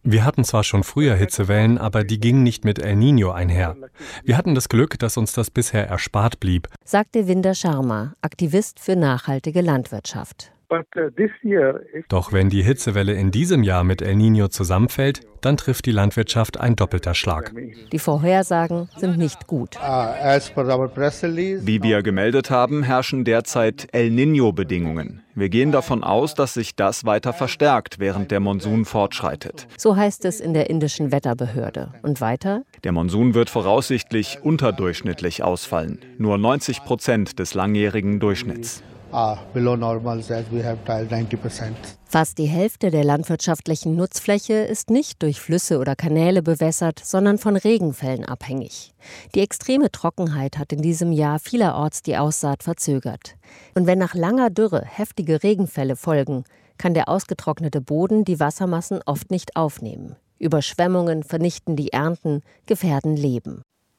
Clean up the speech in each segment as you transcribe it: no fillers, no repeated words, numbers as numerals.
Wir hatten zwar schon früher Hitzewellen, aber die gingen nicht mit El Niño einher. Wir hatten das Glück, dass uns das bisher erspart blieb, sagte Vinder Sharma, Aktivist für nachhaltige Landwirtschaft. Doch wenn die Hitzewelle in diesem Jahr mit El Niño zusammenfällt, dann trifft die Landwirtschaft ein doppelter Schlag. Die Vorhersagen sind nicht gut. Wie wir gemeldet haben, herrschen derzeit El Niño-Bedingungen. Wir gehen davon aus, dass sich das weiter verstärkt, während der Monsun fortschreitet. So heißt es in der indischen Wetterbehörde. Und weiter? Der Monsun wird voraussichtlich unterdurchschnittlich ausfallen. Nur 90% des langjährigen Durchschnitts. Fast die Hälfte der landwirtschaftlichen Nutzfläche ist nicht durch Flüsse oder Kanäle bewässert, sondern von Regenfällen abhängig. Die extreme Trockenheit hat in diesem Jahr vielerorts die Aussaat verzögert. Und wenn nach langer Dürre heftige Regenfälle folgen, kann der ausgetrocknete Boden die Wassermassen oft nicht aufnehmen. Überschwemmungen vernichten die Ernten, gefährden Leben.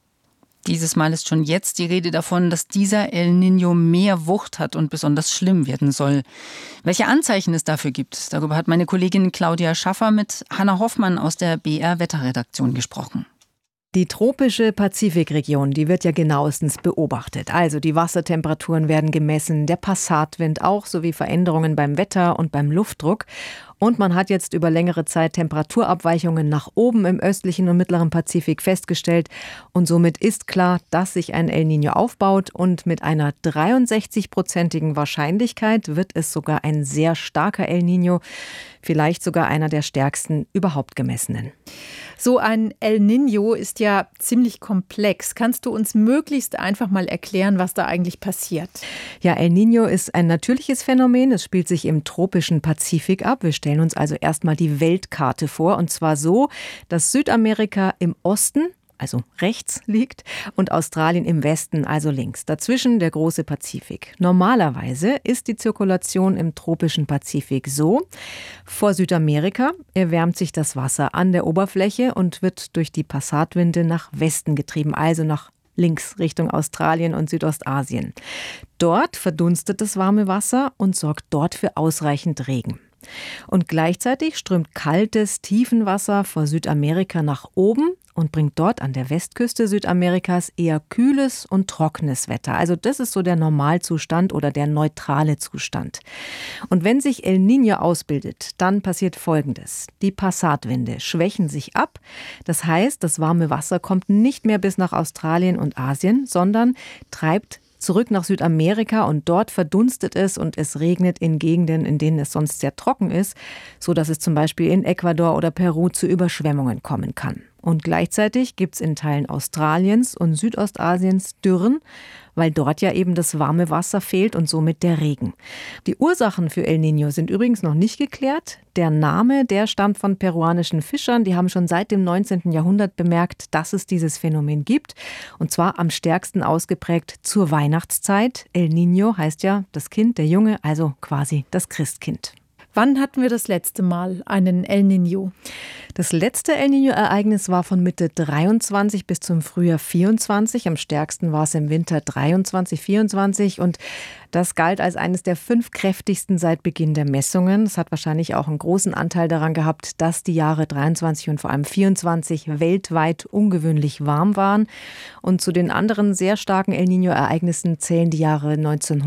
Dieses Mal ist schon jetzt die Rede davon, dass dieser El Niño mehr Wucht hat und besonders schlimm werden soll. Welche Anzeichen es dafür gibt, darüber hat meine Kollegin Claudia Schaffer mit Hanna Hoffmann aus der BR-Wetterredaktion gesprochen. Die tropische Pazifikregion, die wird ja genauestens beobachtet. Also die Wassertemperaturen werden gemessen, der Passatwind auch, sowie Veränderungen beim Wetter und beim Luftdruck. Und man hat jetzt über längere Zeit Temperaturabweichungen nach oben im östlichen und mittleren Pazifik festgestellt. Und somit ist klar, dass sich ein El Niño aufbaut. Und mit einer 63-prozentigen Wahrscheinlichkeit wird es sogar ein sehr starker El Niño, vielleicht sogar einer der stärksten überhaupt gemessenen. So ein El Niño ist ja ziemlich komplex. Kannst du uns möglichst einfach mal erklären, was da eigentlich passiert? Ja, El Niño ist ein natürliches Phänomen. Es spielt sich im tropischen Pazifik ab. Wir stellen uns also erstmal die Weltkarte vor. Und zwar so, dass Südamerika im Osten, also rechts, liegt und Australien im Westen, also links. Dazwischen der große Pazifik. Normalerweise ist die Zirkulation im tropischen Pazifik so: Vor Südamerika erwärmt sich das Wasser an der Oberfläche und wird durch die Passatwinde nach Westen getrieben, also nach links Richtung Australien und Südostasien. Dort verdunstet das warme Wasser und sorgt dort für ausreichend Regen. Und gleichzeitig strömt kaltes Tiefenwasser vor Südamerika nach oben und bringt dort an der Westküste Südamerikas eher kühles und trockenes Wetter. Also das ist so der Normalzustand oder der neutrale Zustand. Und wenn sich El Niño ausbildet, dann passiert Folgendes. Die Passatwinde schwächen sich ab. Das heißt, das warme Wasser kommt nicht mehr bis nach Australien und Asien, sondern treibt zurück nach Südamerika und dort verdunstet es und es regnet in Gegenden, in denen es sonst sehr trocken ist, sodass es zum Beispiel in Ecuador oder Peru zu Überschwemmungen kommen kann. Und gleichzeitig gibt es in Teilen Australiens und Südostasiens Dürren, weil dort ja eben das warme Wasser fehlt und somit der Regen. Die Ursachen für El Niño sind übrigens noch nicht geklärt. Der Name, der stammt von peruanischen Fischern. Die haben schon seit dem 19. Jahrhundert bemerkt, dass es dieses Phänomen gibt. Und zwar am stärksten ausgeprägt zur Weihnachtszeit. El Niño heißt ja das Kind, der Junge, also quasi das Christkind. Wann hatten wir das letzte Mal einen El Niño? Das letzte El Niño-Ereignis war von Mitte 23 bis zum Frühjahr 24. Am stärksten war es im Winter 23, 24 und das galt als eines der 5 kräftigsten seit Beginn der Messungen. Es hat wahrscheinlich auch einen großen Anteil daran gehabt, dass die Jahre 23 und vor allem 24 weltweit ungewöhnlich warm waren. Und zu den anderen sehr starken El Niño-Ereignissen zählen die Jahre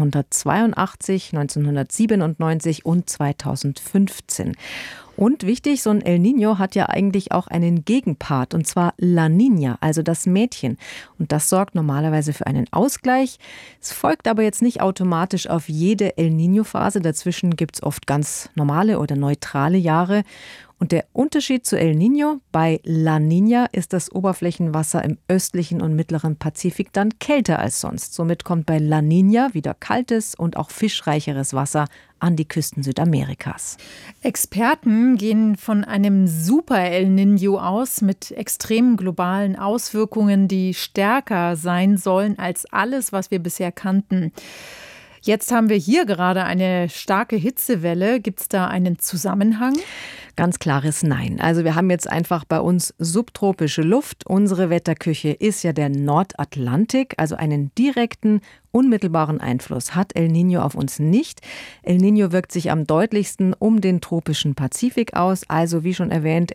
1982, 1997 und 2015. Und wichtig, so ein El Niño hat ja eigentlich auch einen Gegenpart, und zwar La Niña, also das Mädchen. Und das sorgt normalerweise für einen Ausgleich. Es folgt aber jetzt nicht automatisch auf jede El Niño-Phase. Dazwischen gibt es oft ganz normale oder neutrale Jahre. Und der Unterschied zu El Niño: Bei La Niña ist das Oberflächenwasser im östlichen und mittleren Pazifik dann kälter als sonst. Somit kommt bei La Niña wieder kaltes und auch fischreicheres Wasser an die Küsten Südamerikas. Experten gehen von einem Super El Niño aus mit extremen globalen Auswirkungen, die stärker sein sollen als alles, was wir bisher kannten. Jetzt haben wir hier gerade eine starke Hitzewelle. Gibt es da einen Zusammenhang? Ganz klares Nein. Also wir haben jetzt einfach bei uns subtropische Luft. Unsere Wetterküche ist ja der Nordatlantik, also einen direkten, unmittelbaren Einfluss hat El Niño auf uns nicht. El Niño wirkt sich am deutlichsten um den tropischen Pazifik aus. Also wie schon erwähnt,